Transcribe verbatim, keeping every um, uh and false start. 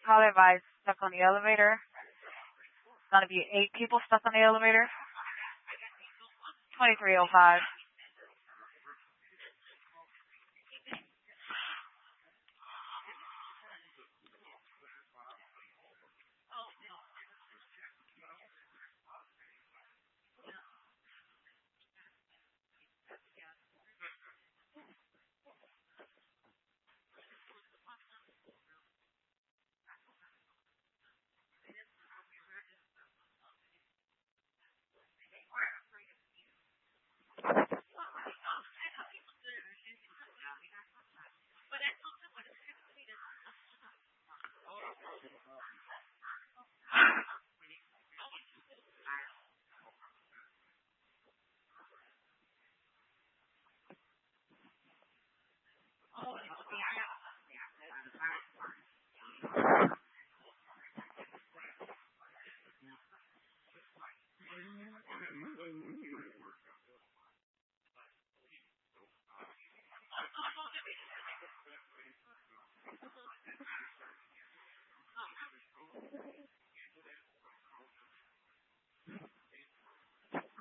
Probably by stuck on the elevator. It's gonna be eight people stuck on the elevator. Twenty-three oh five.